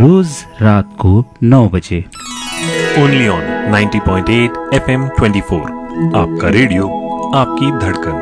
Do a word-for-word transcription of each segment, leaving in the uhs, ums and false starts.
रोज रात को नौ बजे only on ninety point eight F M twenty four. आपका रेडियो, आपकी धड़कन।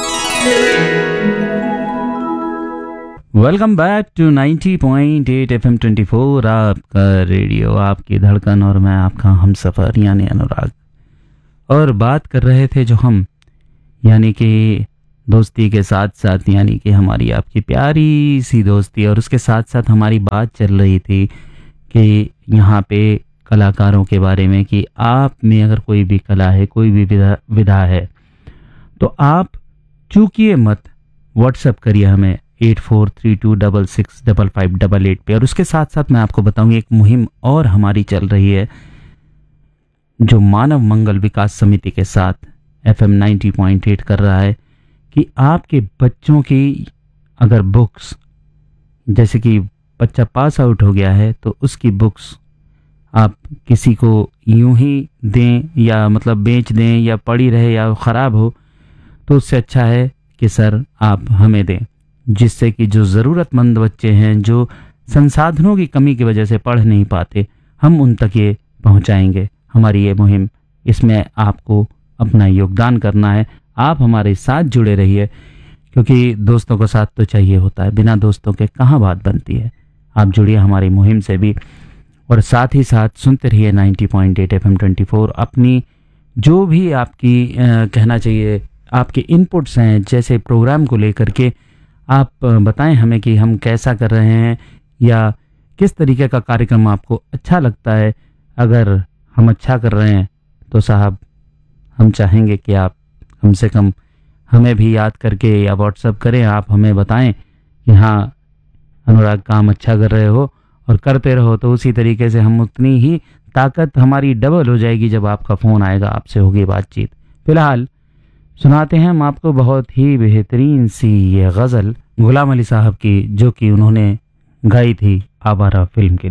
Welcome back to ninety point eight F M twenty four, आपका रेडियो, आपकी धड़कन, और मैं आपका हमसफर यानी अनुराग। और बात कर रहे थे जो हम यानी कि दोस्ती के साथ साथ यानी कि हमारी आपकी प्यारी सी दोस्ती, और उसके साथ साथ हमारी बात चल रही थी कि यहाँ पे कलाकारों के बारे में कि आप में अगर कोई भी कला है, कोई भी विधा विधा है, तो आप चूकिए मत, व्हाट्सअप करिए हमें eight four three to double six double five double eight पे। और उसके साथ साथ मैं आपको बताऊँ एक मुहिम और हमारी चल रही है जो मानव मंगल विकास समिति के साथ F M ninety point eight कर रहा है कि आपके बच्चों की अगर बुक्स, जैसे कि बच्चा पास आउट हो गया है तो उसकी बुक्स आप किसी को यूं ही दें या मतलब बेच दें या पड़ी रहे या ख़राब हो, तो उससे अच्छा है कि सर आप हमें दें, जिससे कि जो ज़रूरतमंद बच्चे हैं जो संसाधनों की कमी की वजह से पढ़ नहीं पाते, हम उन तक ये पहुंचाएंगे। हमारी ये मुहिम, इसमें आपको अपना योगदान करना है। आप हमारे साथ जुड़े रहिए, क्योंकि दोस्तों का साथ तो चाहिए होता है, बिना दोस्तों के कहाँ बात बनती है। आप जुड़िए हमारी मुहिम से भी, और साथ ही साथ सुनते रहिए ninety point eight F M twenty four. अपनी जो भी आपकी आ, कहना चाहिए आपके इनपुट्स हैं, जैसे प्रोग्राम को लेकर के आप बताएं हमें कि हम कैसा कर रहे हैं या किस तरीके का कार्यक्रम आपको अच्छा लगता है। अगर हम अच्छा कर रहे हैं तो साहब हम चाहेंगे कि आप कम से कम हमें भी याद करके या व्हाट्सएप करें, आप हमें बताएं कि हाँ अनुराग काम अच्छा कर रहे हो, और करते रहो, तो उसी तरीके से हम उतनी ही ताकत हमारी डबल हो जाएगी जब आपका फ़ोन आएगा, आपसे होगी बातचीत। फिलहाल सुनाते हैं हम आपको बहुत ही बेहतरीन सी ये गज़ल गुलाम अली साहब की, जो कि उन्होंने गाई थी आवारा फिल्म के लिए।